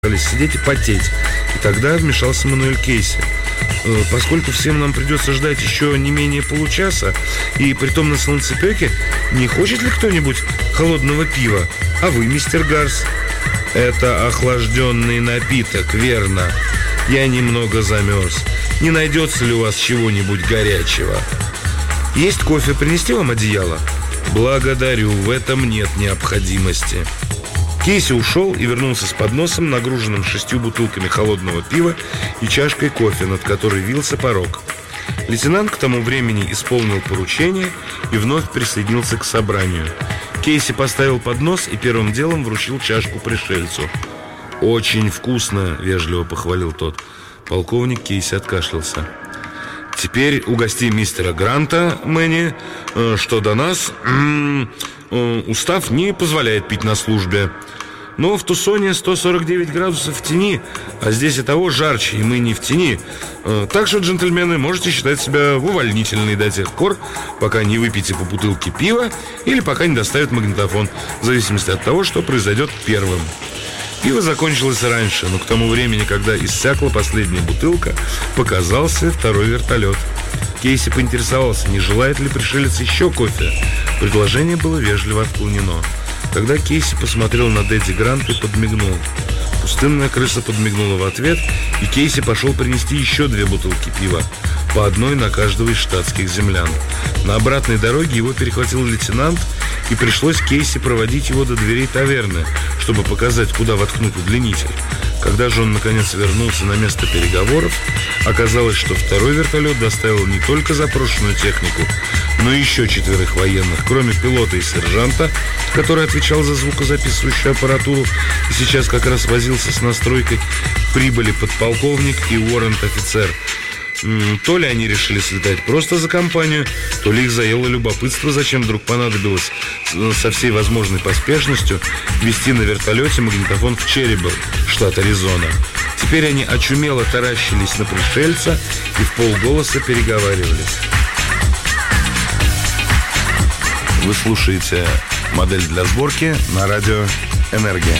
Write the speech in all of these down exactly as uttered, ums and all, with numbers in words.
сидеть и потеть. И тогда вмешался Мануэль Кейси. Поскольку всем нам придется ждать еще не менее получаса, и притом на солнцепеке, не хочет ли кто-нибудь холодного пива? А вы, мистер Гарс? Это охлажденный напиток, верно. Я немного замерз. Не найдется ли у вас чего-нибудь горячего? Есть кофе, принести вам одеяло? Благодарю, в этом нет необходимости. Кейси ушел и вернулся с подносом, нагруженным шестью бутылками холодного пива и чашкой кофе, над которой вился порог. Лейтенант к тому времени исполнил поручение и вновь присоединился к собранию. Кейси поставил поднос и первым делом вручил чашку пришельцу. «Очень вкусно», — вежливо похвалил тот. Полковник Кейси откашлялся. «Теперь угости мистера Гранта, Мэнни. Что до нас, устав не позволяет пить на службе. Но в Тусоне сто сорок девять градусов в тени, а здесь и того жарче, и мы не в тени. Так что, джентльмены, можете считать себя в увольнительной до тех пор, пока не выпьете по бутылке пива или пока не доставят магнитофон, в зависимости от того, что произойдет первым». Пиво закончилось раньше, но к тому времени, когда иссякла последняя бутылка, показался второй вертолет. Кейси поинтересовался, не желает ли пришелец еще кофе. Предложение было вежливо отклонено. Тогда Кейси посмотрел на Дэдди Гранта и подмигнул. Пустынная крыса подмигнула в ответ, и Кейси пошел принести еще две бутылки пива, по одной на каждого из штатских землян. На обратной дороге его перехватил лейтенант, и пришлось Кейси проводить его до дверей таверны, чтобы показать, куда воткнуть удлинитель. Когда же он наконец вернулся на место переговоров, оказалось, что второй вертолет доставил не только запрошенную технику, но и еще четверых военных, кроме пилота и сержанта, который отвечал за звукозаписывающую аппаратуру и сейчас как раз возился с настройкой. Прибыли подполковник и уоррент-офицер. То ли они решили слетать просто за компанию, то ли их заело любопытство, зачем вдруг понадобилось со всей возможной поспешностью везти на вертолете магнитофон в Черрибелл, штат Аризона. Теперь они очумело таращились на пришельца и в полголоса переговаривались. Вы слушаете «Модель для сборки» на радио «Энергия».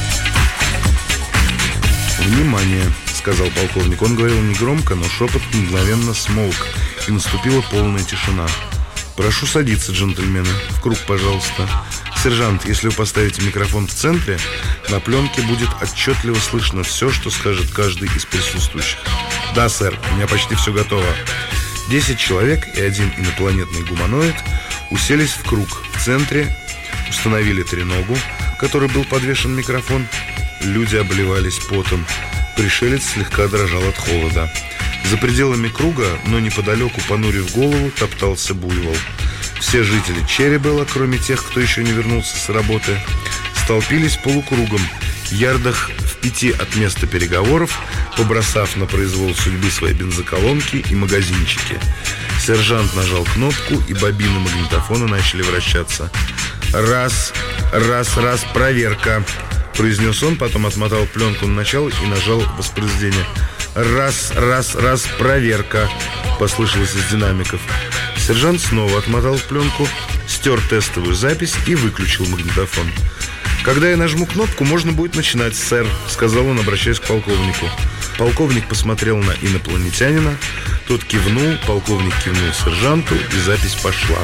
«Внимание!» — сказал полковник. Он говорил негромко, но шепот мгновенно смолк, и наступила полная тишина. «Прошу садиться, джентльмены. В круг, пожалуйста. Сержант, если вы поставите микрофон в центре, на пленке будет отчетливо слышно все, что скажет каждый из присутствующих». «Да, сэр, у меня почти все готово». Десять человек и один инопланетный гуманоид уселись в круг в центре, установили треногу, к которой был подвешен микрофон. Люди обливались потом. Пришелец слегка дрожал от холода. За пределами круга, но неподалеку, понурив голову, топтался буйвол. Все жители Черрибелла, кроме тех, кто еще не вернулся с работы, столпились полукругом, ярдах в пяти от места переговоров, побросав на произвол судьбы свои бензоколонки и магазинчики. Сержант нажал кнопку, и бобины магнитофона начали вращаться. «Раз, раз, раз, проверка», — произнес он, потом отмотал пленку на начало и нажал воспроизведение. «Раз, раз, раз, проверка», — послышалось из динамиков. Сержант снова отмотал пленку, стер тестовую запись и выключил магнитофон. «Когда я нажму кнопку, можно будет начинать, сэр», — сказал он, обращаясь к полковнику. Полковник посмотрел на инопланетянина, тот кивнул, полковник кивнул сержанту, и запись пошла.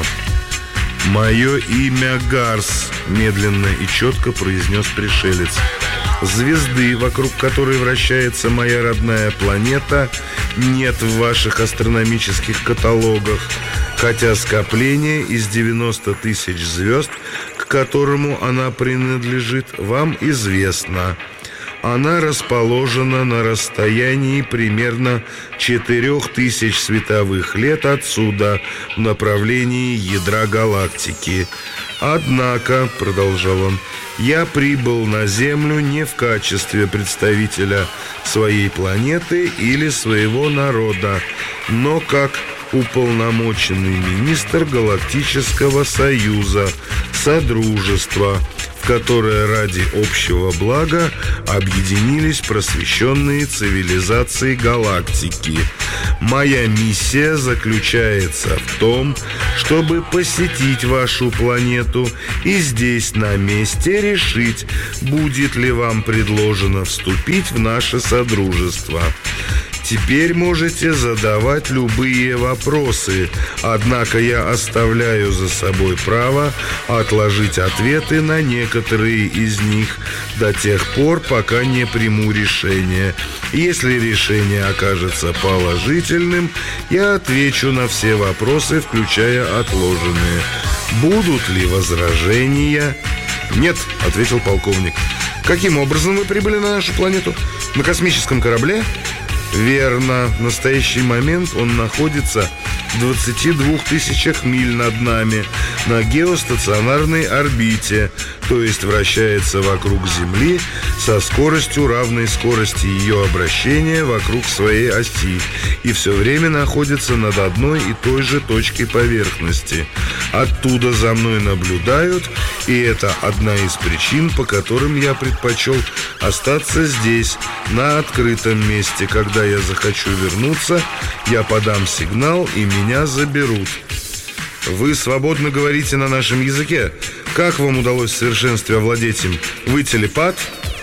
«Мое имя Гарс», — медленно и четко произнес пришелец. «Звезды, вокруг которой вращается моя родная планета, нет в ваших астрономических каталогах, хотя скопление из девяноста тысяч звезд, к которому она принадлежит, вам известно. Она расположена на расстоянии примерно четырех тысяч световых лет отсюда, в направлении ядра галактики. Однако, — продолжал он, — я прибыл на Землю не в качестве представителя своей планеты или своего народа, но как уполномоченный министр Галактического Союза, Содружества, в которое ради общего блага объединились просвещенные цивилизации галактики. Моя миссия заключается в том, чтобы посетить вашу планету и здесь на месте решить, будет ли вам предложено вступить в наше содружество. Теперь можете задавать любые вопросы, однако я оставляю за собой право отложить ответы на некоторые из них до тех пор, пока не приму решение. Если решение окажется положительным, я отвечу на все вопросы, включая отложенные. Будут ли возражения? Нет, ответил полковник. Каким образом вы прибыли на нашу планету? На космическом корабле? Верно. В настоящий момент он находится в двадцати двух тысячах миль над нами на геостационарной орбите, то есть вращается вокруг Земли со скоростью, равной скорости ее обращения вокруг своей оси, и все время находится над одной и той же точкой поверхности. Оттуда за мной наблюдают, и это одна из причин, по которым я предпочел остаться здесь, на открытом месте. Когда я захочу вернуться, я подам сигнал, и меня заберут. Вы свободно говорите на нашем языке. Как вам удалось в совершенстве овладеть им? Вы телепат?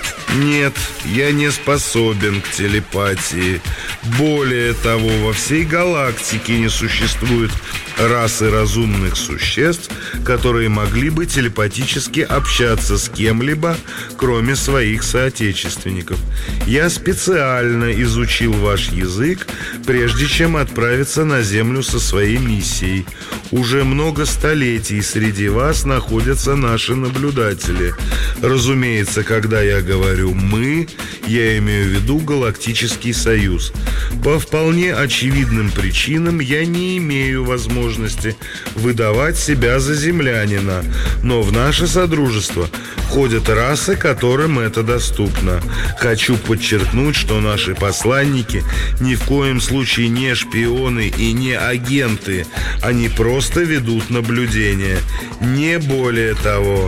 Нет, я не способен к телепатии. Более того, во всей галактике не существует расы разумных существ, которые могли бы телепатически общаться с кем-либо, кроме своих соотечественников. Я специально изучил ваш язык, прежде чем отправиться на Землю со своей миссией. Уже много столетий среди вас находятся наши наблюдатели. Разумеется, когда я говорю «мы», я имею в виду Галактический Союз. По вполне очевидным причинам я не имею возможности выдавать себя за землянина, но в наше содружество входят расы, которым это доступно. Хочу подчеркнуть, что наши посланники ни в коем случае не шпионы и не агенты. Они просто ведут наблюдение, не более того.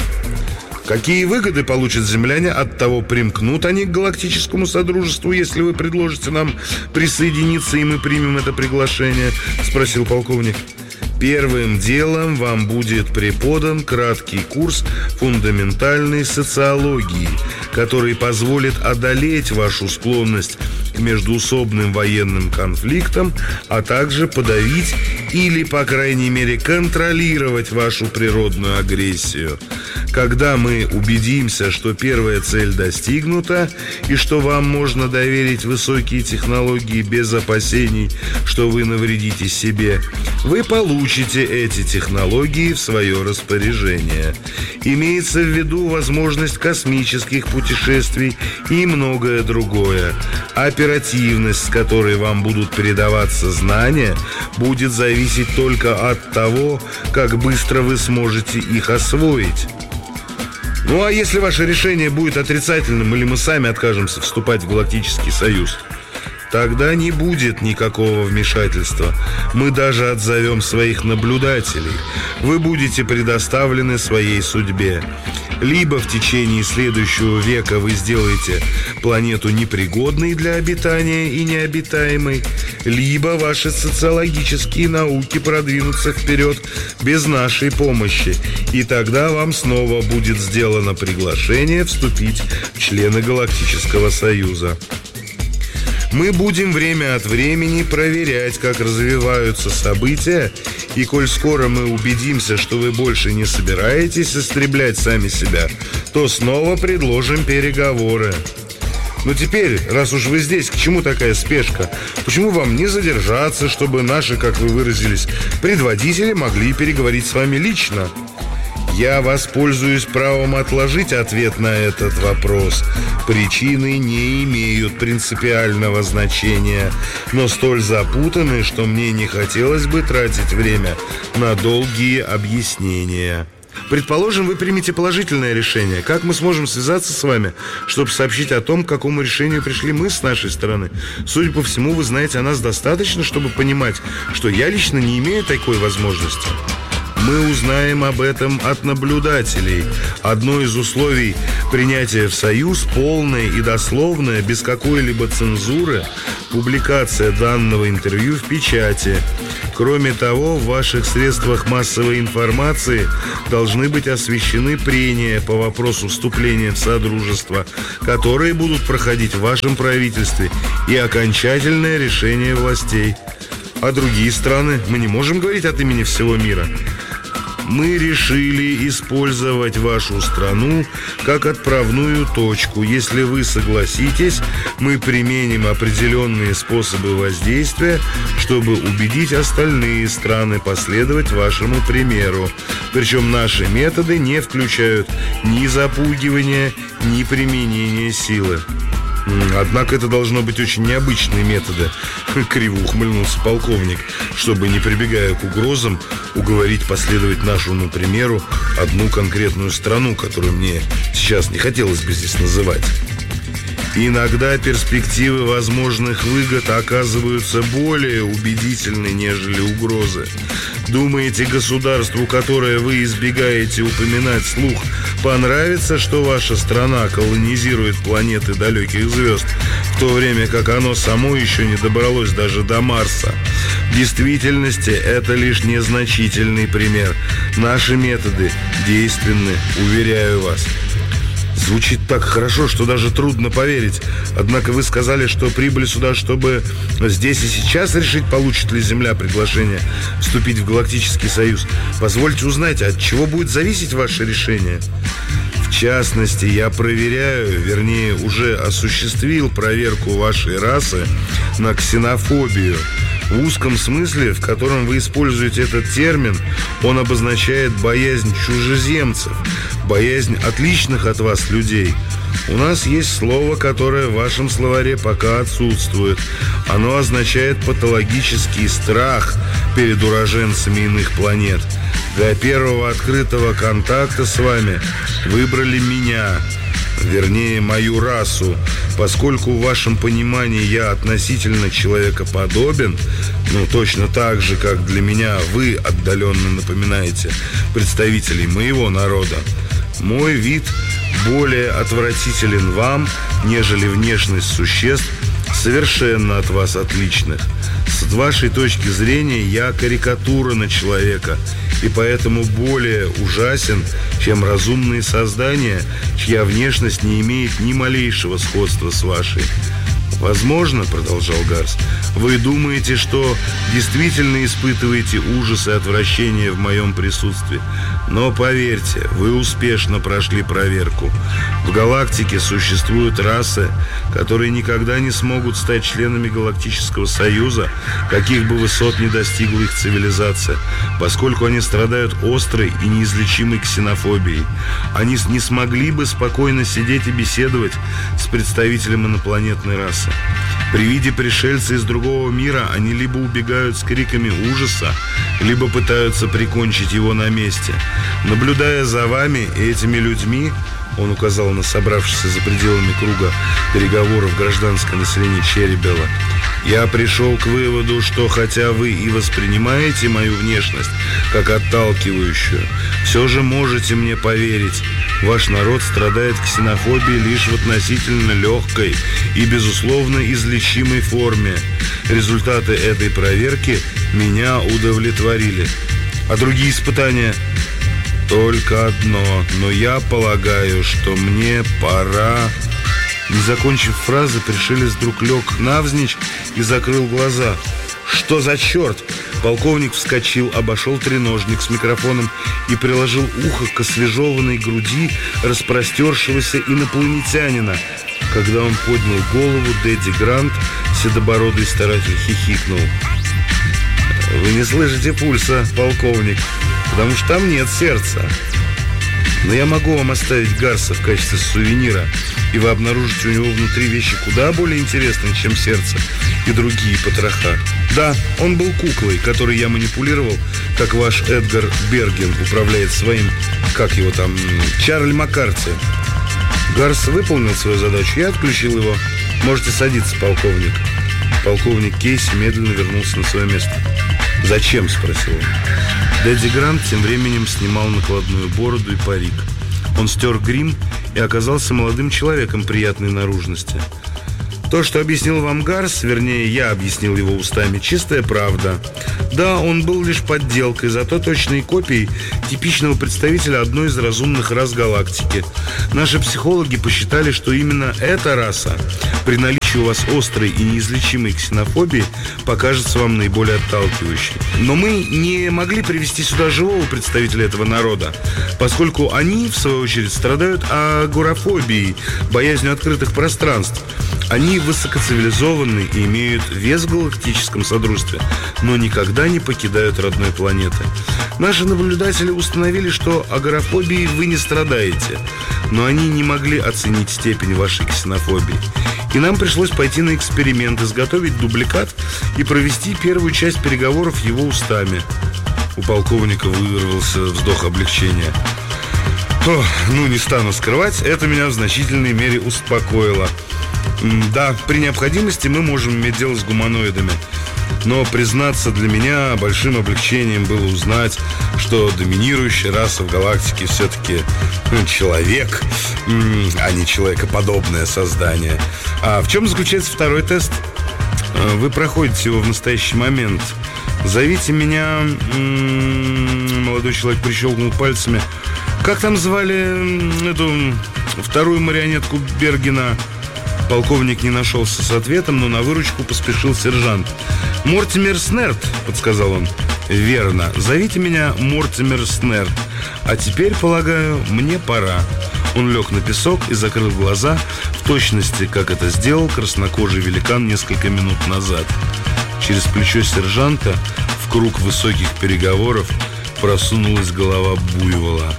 Какие выгоды получат земляне от того, примкнут они к Галактическому Содружеству, если вы предложите нам присоединиться, и мы примем это приглашение? Спросил полковник. Первым делом вам будет преподан краткий курс фундаментальной социологии, который позволит одолеть вашу склонность к междуусобным военным конфликтам, а также подавить или, по крайней мере, контролировать вашу природную агрессию. Когда мы убедимся, что первая цель достигнута и что вам можно доверить высокие технологии без опасений, что вы навредите себе, вы получите эти технологии в свое распоряжение. Имеется в виду возможность космических путешествий и многое другое. Оперативность, с которой вам будут передаваться знания, будет зависеть только от того, как быстро вы сможете их освоить. Ну а если ваше решение будет отрицательным, или мы сами откажемся вступать в Галактический Союз, тогда не будет никакого вмешательства. Мы даже отзовем своих наблюдателей. Вы будете предоставлены своей судьбе. Либо в течение следующего века вы сделаете планету непригодной для обитания и необитаемой, либо ваши социологические науки продвинутся вперед без нашей помощи, и тогда вам снова будет сделано приглашение вступить в члены Галактического Союза. Мы будем время от времени проверять, как развиваются события, и коль скоро мы убедимся, что вы больше не собираетесь истреблять сами себя, то снова предложим переговоры. Но теперь, раз уж вы здесь, к чему такая спешка? Почему вам не задержаться, чтобы наши, как вы выразились, предводители могли переговорить с вами лично? Я воспользуюсь правом отложить ответ на этот вопрос. Причины не имеют принципиального значения, но столь запутаны, что мне не хотелось бы тратить время на долгие объяснения. Предположим, вы примете положительное решение. Как мы сможем связаться с вами, чтобы сообщить о том, к какому решению пришли мы с нашей стороны? Судя по всему, вы знаете о нас достаточно, чтобы понимать, что я лично не имею такой возможности. Мы узнаем об этом от наблюдателей. Одно из условий принятия в Союз – полная и дословная, без какой-либо цензуры, публикация данного интервью в печати. Кроме того, в ваших средствах массовой информации должны быть освещены прения по вопросу вступления в Содружество, которые будут проходить в вашем правительстве, и окончательное решение властей. А другие страны? Мы не можем говорить от имени всего мира. Мы решили использовать вашу страну как отправную точку. Если вы согласитесь, мы применим определенные способы воздействия, чтобы убедить остальные страны последовать вашему примеру. Причем наши методы не включают ни запугивания, ни применения силы. Однако это должно быть очень необычные методы, криво ухмыльнулся полковник, чтобы, не прибегая к угрозам, уговорить последовать нашему примеру одну конкретную страну, которую мне сейчас не хотелось бы здесь называть. Иногда перспективы возможных выгод оказываются более убедительны, нежели угрозы. Думаете, государству, которое вы избегаете упоминать вслух, понравится, что ваша страна колонизирует планеты далеких звезд, в то время как оно само еще не добралось даже до Марса? В действительности это лишь незначительный пример. Наши методы действенны, уверяю вас. Звучит так хорошо, что даже трудно поверить. Однако вы сказали, что прибыли сюда, чтобы здесь и сейчас решить, получит ли Земля приглашение вступить в Галактический Союз. Позвольте узнать, от чего будет зависеть ваше решение? В частности, я проверяю, вернее, уже осуществил проверку вашей расы на ксенофобию. В узком смысле, в котором вы используете этот термин, он обозначает боязнь чужеземцев, боязнь отличных от вас людей. У нас есть слово, которое в вашем словаре пока отсутствует. Оно означает патологический страх перед уроженцами иных планет. Для первого открытого контакта с вами выбрали меня, вернее, мою расу. Поскольку в вашем понимании я относительно человекоподобен, ну, точно так же, как для меня вы отдаленно напоминаете представителей моего народа, мой вид более отвратителен вам, нежели внешность существ, совершенно от вас отличных. С вашей точки зрения я карикатура на человека, и поэтому более ужасен, чем разумные создания, чья внешность не имеет ни малейшего сходства с вашей. Возможно, продолжал Гарс, вы думаете, что действительно испытываете ужас и отвращение в моем присутствии. Но поверьте, вы успешно прошли проверку. В галактике существуют расы, которые никогда не смогут стать членами Галактического Союза, каких бы высот ни достигла их цивилизация, поскольку они страдают острой и неизлечимой ксенофобией. Они не смогли бы спокойно сидеть и беседовать с представителем инопланетной расы. При виде пришельца из другого мира они либо убегают с криками ужаса, либо пытаются прикончить его на месте. Наблюдая за вами и этими людьми, он указал на собравшихся за пределами круга переговоров гражданское население Черрибелла, я пришел к выводу, что хотя вы и воспринимаете мою внешность как отталкивающую, все же можете мне поверить. Ваш народ страдает ксенофобией лишь в относительно легкой и, безусловно, излечимой форме. Результаты этой проверки меня удовлетворили. А другие испытания? Только одно. Но я полагаю, что мне пора... Не закончив фразы, пришелец вдруг лег навзничь и закрыл глаза. «Что за черт?» Полковник вскочил, обошел треножник с микрофоном и приложил ухо к освежеванной груди распростершегося инопланетянина. Когда он поднял голову, Дэдди Грант, седобородый старатель, хихикнул. «Вы не слышите пульса, полковник, потому что там нет сердца. Но я могу вам оставить Гарса в качестве сувенира, и вы обнаружите у него внутри вещи куда более интересные, чем сердце и другие потроха. Да, он был куклой, которой я манипулировал, как ваш Эдгар Берген управляет своим, как его там, Чарли Маккарти. Гарс выполнил свою задачу, я отключил его. Можете садиться, полковник». Полковник Кейси медленно вернулся на свое место. «Зачем?» – спросил он. Дэдди Грант тем временем снимал накладную бороду и парик. Он стер грим и оказался молодым человеком приятной наружности. То, что объяснил вам Гарс, вернее, я объяснил его устами, чистая правда. Да, он был лишь подделкой, зато точной копией типичного представителя одной из разумных рас галактики. Наши психологи посчитали, что именно эта раса, при наличии у вас острой и неизлечимой ксенофобии, покажется вам наиболее отталкивающей. Но мы не могли привести сюда живого представителя этого народа, поскольку они, в свою очередь, страдают агорафобией, боязнью открытых пространств. Они высокоцивилизованы и имеют вес в галактическом содружестве, но никогда не покидают родной планеты. Наши наблюдатели установили, что агорафобией вы не страдаете, но они не могли оценить степень вашей ксенофобии. И нам пришлось пойти на эксперимент, изготовить дубликат и провести первую часть переговоров его устами. У полковника вырвался вздох облегчения. О, ну, не стану скрывать, это меня в значительной мере успокоило. Да, при необходимости мы можем иметь дело с гуманоидами. Но, признаться, для меня большим облегчением было узнать, что доминирующая раса в галактике все-таки ну, человек, а не человекоподобное создание. А в чем заключается второй тест? Вы проходите его в настоящий момент. Зовите меня... Молодой человек прищелкнул пальцами. Как там звали эту вторую марионетку Бергена? Полковник не нашелся с ответом, но на выручку поспешил сержант. «Мортимер Снерт», — подсказал он. «Верно. Зовите меня Мортимер Снерт. А теперь, полагаю, мне пора». Он лег на песок и закрыл глаза, в точности, как это сделал краснокожий великан несколько минут назад. Через плечо сержанта в круг высоких переговоров просунулась голова буйвола.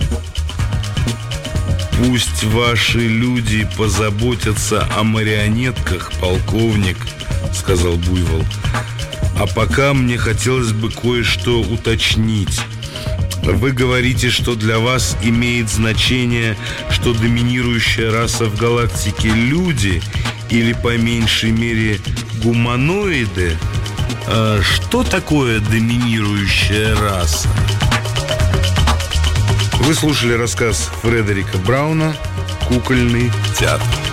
«Пусть ваши люди позаботятся о марионетках, полковник», — сказал буйвол. «А пока мне хотелось бы кое-что уточнить. Вы говорите, что для вас имеет значение, что доминирующая раса в галактике — люди, или, по меньшей мере, гуманоиды? А что такое доминирующая раса?» Вы слушали рассказ Фредерика Брауна «Кукольный театр».